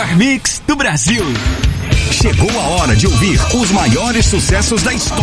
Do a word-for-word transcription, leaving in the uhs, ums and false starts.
melhor mix do Brasil. Chegou a hora de ouvir os maiores sucessos da história.